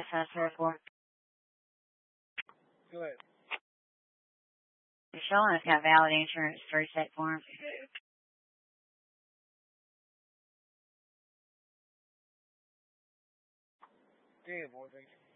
Assessor for Go ahead. Michelle has got valid insurance for set form. Damn, boy, thank you.